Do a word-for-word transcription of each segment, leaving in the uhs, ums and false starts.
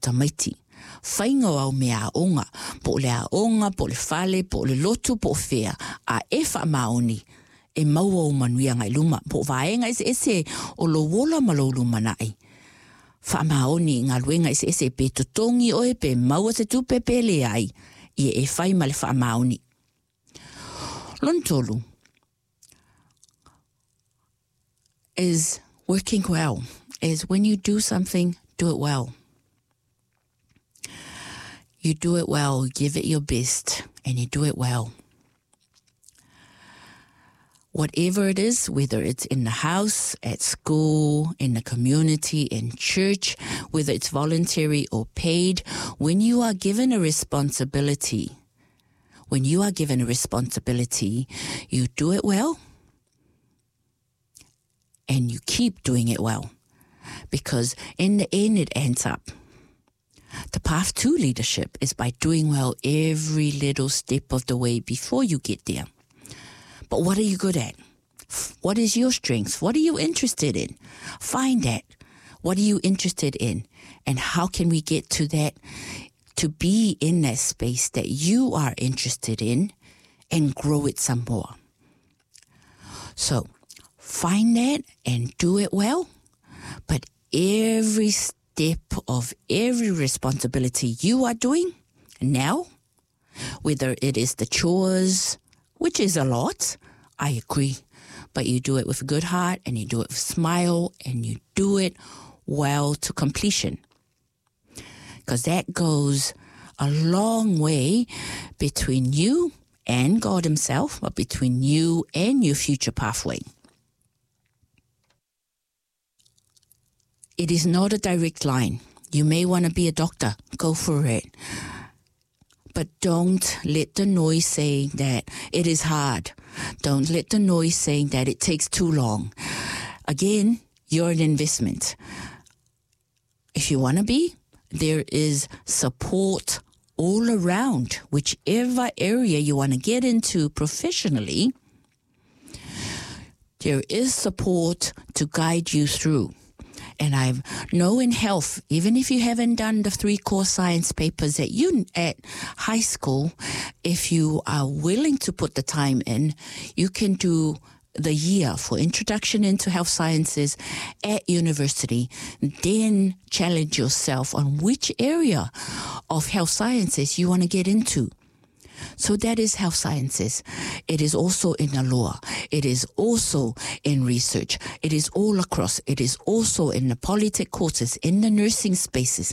tamaiti. Whainga au mea onga, po le a onga, po le fale, po le lotu, po fea, a e wha maoni, e maua o manuia ngai luma, po vaenga ese ese o lo wola malo luma nai. Wha maoni ngā luenga ese ese pe tutongi oe pe maua se tupe pe le ai, i e whai ma le wha maoni. Lontolu is working well, is when you do something, do it well. You do it well, give it your best, and you do it well. Whatever it is, whether it's in the house, at school, in the community, in church, whether it's voluntary or paid, when you are given a responsibility, when you are given a responsibility, you do it well, and you keep doing it well. Because in the end, it ends up. The path to leadership is by doing well every little step of the way before you get there. But what are you good at? What is your strength? What are you interested in? Find that. What are you interested in? And how can we get to that, to be in that space that you are interested in and grow it some more? So find that and do it well. But every step of every responsibility you are doing now, whether it is the chores, which is a lot, I agree, but you do it with a good heart and you do it with a smile and you do it well to completion. Because that goes a long way between you and God himself, but between you and your future pathway. It is not a direct line. You may want to be a doctor. Go for it. But don't let the noise saying that it is hard. Don't let the noise saying that it takes too long. Again, you're an investment. If you want to be, there is support all around, whichever area you want to get into professionally. There is support to guide you through. And I know in health, even if you haven't done the three core science papers at you at high school, if you are willing to put the time in, you can do the year for introduction into health sciences at university. Then challenge yourself on which area of health sciences you want to get into. So that is health sciences. It is also in the law. It is also in research. It is all across. It is also in the polytech courses, in the nursing spaces.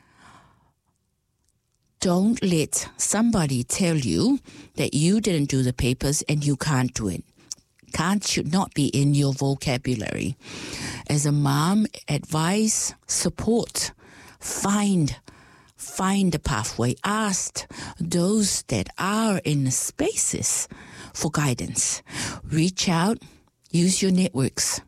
Don't let somebody tell you that you didn't do the papers and you can't do it. Can't should not be in your vocabulary. As a mom, advise, support, find Find a pathway. Ask those that are in the spaces for guidance. Reach out. Use your networks.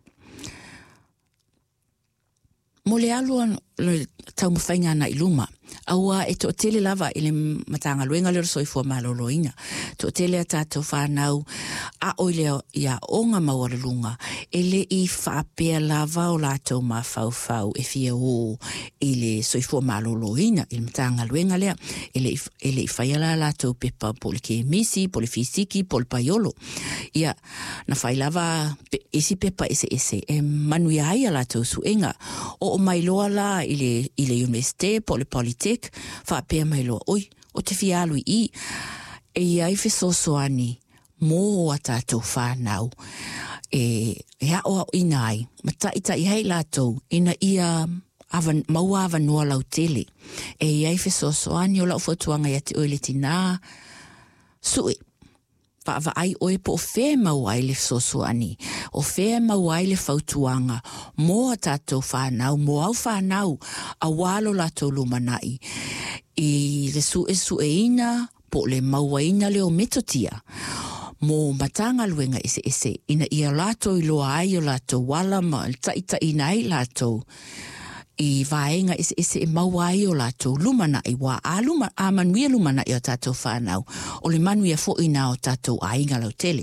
Mo le alua le tau mawhainga na iluma. Aua e to tele lava i le matanga luenga le soifua maloloina. To tele a tātou whanau a oile ia onga mawaralunga. E le i whapea lava o lātou ma whau e fia o i le soifua maloloina. I le matanga luenga lea. E le i whaiala lātou pepa po le ke misi, po le fisiki, po le paiolo. Ia na whai lava isi pepa ese ese. E manuia ai a lātou suenga. O o mailoa la i le, i le universite po le politek. Whapea mai loa, oi, o te whialui i, e iai whesosoani mō a tātou whānau, e, e aoa inai, ma taita i hei lātou, ina ia avan, maua avan noa lau tele, e iai whesosoani o lau whatuanga ia te oile tina, sui, wha ai oe po o whea mauai le whesosoani, o whea mauai le whautuanga, mō a tātou whānau, mō au whānau, a wālo lātou lumanai, i le su e su e ina, po le mauaina le o metotia, mō matanga luenga ese ese, ina ia lātou i loa ai o lātou wala ma, taita ina ai lātou, i vaenga ese ese e mauai o lātou lumana i wā a, luma, a manuia lumana i o tātou whānau, o le manuia fo ina o tātou ainga lau tele.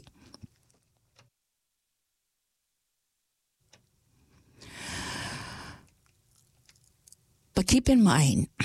But keep in mind,